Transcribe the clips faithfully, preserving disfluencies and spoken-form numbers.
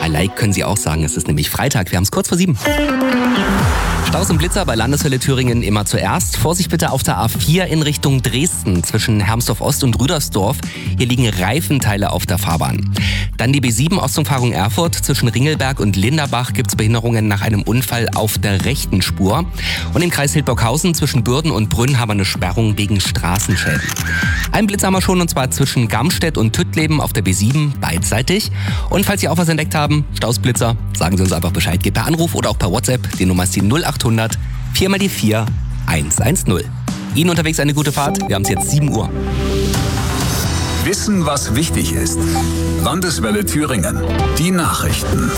Bei Like können Sie auch sagen, es ist nämlich Freitag. Wir haben es kurz vor sieben. Staus und Blitzer bei Landeswelle Thüringen immer zuerst. Vorsicht bitte auf der A vier in Richtung Dresden zwischen Hermsdorf Ost und Rüdersdorf. Hier liegen Reifenteile auf der Fahrbahn. Dann die B sieben Ostumfahrung Erfurt. Zwischen Ringelberg und Linderbach gibt es Behinderungen nach einem Unfall auf der rechten Spur. Und im Kreis Hildburghausen zwischen Bürden und Brünn haben wir eine Sperrung wegen Straßenschäden. Ein Blitz haben wir schon, und zwar zwischen Gamstedt und Tüttleben auf der B sieben beidseitig. Und falls Sie auch was entdeckt haben, Stausblitzer, sagen Sie uns einfach Bescheid. Geht per Anruf oder auch per WhatsApp. Die Nummer ist die null acht hundert vier mal die vier eins eins null. Ihnen unterwegs eine gute Fahrt. Wir haben es jetzt sieben Uhr. Wissen, was wichtig ist. Landeswelle Thüringen. Die Nachrichten.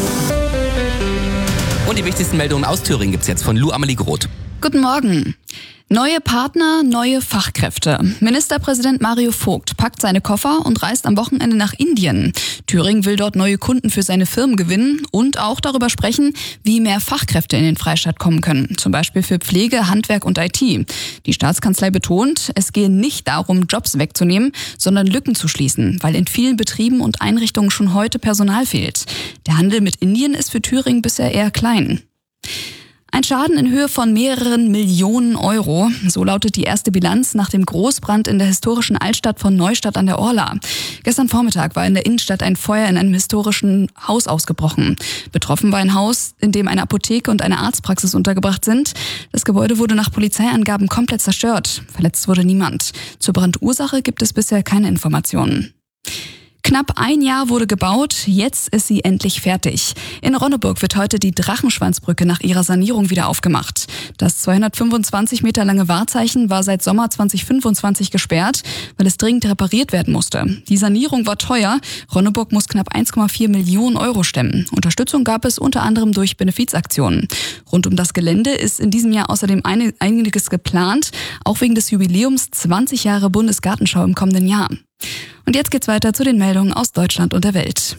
Und die wichtigsten Meldungen aus Thüringen gibt's jetzt von Lou Amelie Groth. Guten Morgen. Neue Partner, neue Fachkräfte. Ministerpräsident Mario Vogt packt seine Koffer und reist am Wochenende nach Indien. Thüringen will dort neue Kunden für seine Firmen gewinnen und auch darüber sprechen, wie mehr Fachkräfte in den Freistaat kommen können. Zum Beispiel für Pflege, Handwerk und I T. Die Staatskanzlei betont, es gehe nicht darum, Jobs wegzunehmen, sondern Lücken zu schließen, weil in vielen Betrieben und Einrichtungen schon heute Personal fehlt. Der Handel mit Indien ist für Thüringen bisher eher klein. Ein Schaden in Höhe von mehreren Millionen Euro. So lautet die erste Bilanz nach dem Großbrand in der historischen Altstadt von Neustadt an der Orla. Gestern Vormittag war in der Innenstadt ein Feuer in einem historischen Haus ausgebrochen. Betroffen war ein Haus, in dem eine Apotheke und eine Arztpraxis untergebracht sind. Das Gebäude wurde nach Polizeiangaben komplett zerstört. Verletzt wurde niemand. Zur Brandursache gibt es bisher keine Informationen. Knapp ein Jahr wurde gebaut, jetzt ist sie endlich fertig. In Ronneburg wird heute die Drachenschwanzbrücke nach ihrer Sanierung wieder aufgemacht. Das zweihundertfünfundzwanzig Meter lange Wahrzeichen war seit Sommer zweitausendfünfundzwanzig gesperrt, weil es dringend repariert werden musste. Die Sanierung war teuer. Ronneburg muss knapp eins Komma vier Millionen Euro stemmen. Unterstützung gab es unter anderem durch Benefizaktionen. Rund um das Gelände ist in diesem Jahr außerdem einiges geplant, auch wegen des Jubiläums zwanzig Jahre Bundesgartenschau im kommenden Jahr. Und jetzt geht's weiter zu den Meldungen aus Deutschland und der Welt.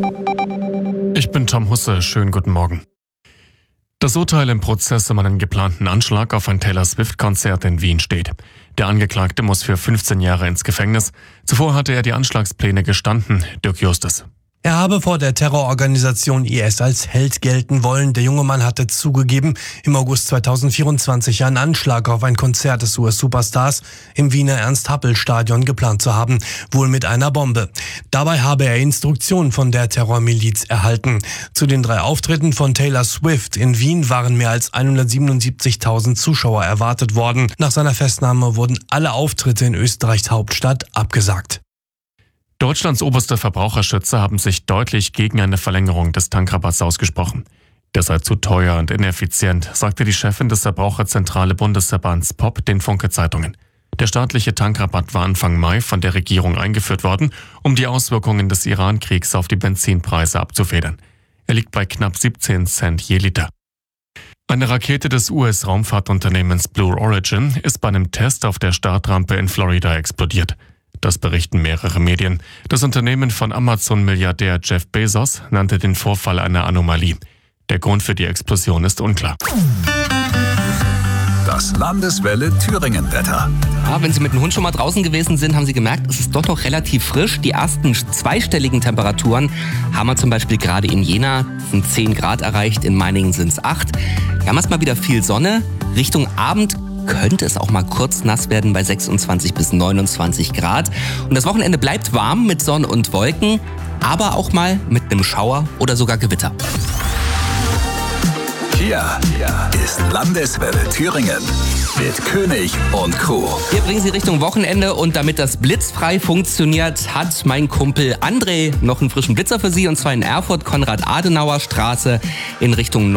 Ich bin Tom Husse, schönen guten Morgen. Das Urteil im Prozess um einen geplanten Anschlag auf ein Taylor Swift-Konzert in Wien steht. Der Angeklagte muss für fünfzehn Jahre ins Gefängnis. Zuvor hatte er die Anschlagspläne gestanden. Dirk Justus. Er habe vor der Terrororganisation I S als Held gelten wollen. Der junge Mann hatte zugegeben, im August zweitausendvierundzwanzig einen Anschlag auf ein Konzert des U S-Superstars im Wiener Ernst-Happel-Stadion geplant zu haben, wohl mit einer Bombe. Dabei habe er Instruktionen von der Terrormiliz erhalten. Zu den drei Auftritten von Taylor Swift in Wien waren mehr als hundertsiebenundsiebzigtausend Zuschauer erwartet worden. Nach seiner Festnahme wurden alle Auftritte in Österreichs Hauptstadt abgesagt. Deutschlands oberste Verbraucherschützer haben sich deutlich gegen eine Verlängerung des Tankrabatts ausgesprochen. Der sei zu teuer und ineffizient, sagte die Chefin des Verbraucherzentrale Bundesverbands P O P den Funke-Zeitungen. Der staatliche Tankrabatt war Anfang Mai von der Regierung eingeführt worden, um die Auswirkungen des Iran-Kriegs auf die Benzinpreise abzufedern. Er liegt bei knapp siebzehn Cent je Liter. Eine Rakete des U S-Raumfahrtunternehmens Blue Origin ist bei einem Test auf der Startrampe in Florida explodiert. Das berichten mehrere Medien. Das Unternehmen von Amazon-Milliardär Jeff Bezos nannte den Vorfall eine Anomalie. Der Grund für die Explosion ist unklar. Das Landeswelle Thüringen-Wetter. Ja, wenn Sie mit dem Hund schon mal draußen gewesen sind, haben Sie gemerkt, es ist doch noch relativ frisch. Die ersten zweistelligen Temperaturen haben wir zum Beispiel gerade in Jena, sind zehn Grad erreicht, in Meiningen sind es acht. Wir haben erstmal wieder viel Sonne. Richtung Abend könnte es auch mal kurz nass werden bei sechsundzwanzig bis neunundzwanzig Grad. Und das Wochenende bleibt warm mit Sonne und Wolken, aber auch mal mit einem Schauer oder sogar Gewitter. Hier ist Landeswelle Thüringen mit König und Co. Wir bringen Sie Richtung Wochenende und damit das blitzfrei funktioniert, hat mein Kumpel André noch einen frischen Blitzer für Sie, und zwar in Erfurt, Konrad-Adenauer-Straße in Richtung